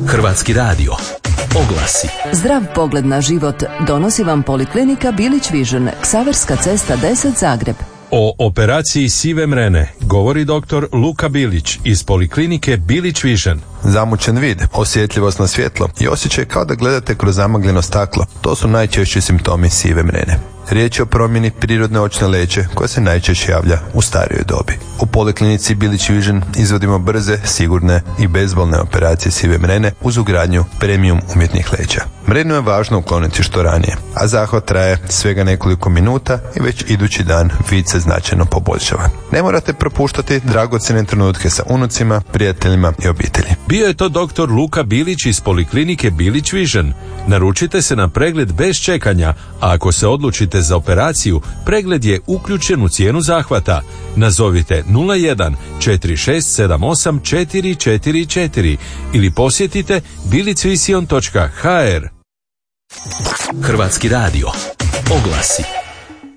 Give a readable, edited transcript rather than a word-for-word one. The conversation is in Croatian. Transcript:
Hrvatski radio. Oglasi. Zdrav pogled na život donosi vam Poliklinika Bilić Vision, Ksaverska cesta 10 Zagreb. O operaciji sive mrene govori dr. Luka Bilić iz Poliklinike Bilić Vision. Zamućen vid, osjetljivost na svjetlo i osjećaj kao da gledate kroz zamagljeno staklo. To su najčešći simptomi sive mrene. Riječ je o promjeni prirodne očne leđe koja se najčešće javlja u starijoj dobi. U Poliklinici Bilić Vision izvodimo brze, sigurne i bezbolne operacije sive mrene uz ugradnju premium umjetnih leđa. Mrenu je važno ukloniti što ranije, a zahvat traje svega nekoliko minuta i već idući dan vid se značajno poboljšava. Ne morate propuštati dragocjene trenutke sa unucima, prijateljima i obitelji. Bio je to dr. Luka Bilić iz Poliklinike Bilić Vision. Naručite se na pregled bez čekanja, a ako se odlučite za operaciju, pregled je uključen u cijenu zahvata. Nazovite 01 4678 444 ili posjetite bilicvision.hr. Hrvatski radio. Oglasi.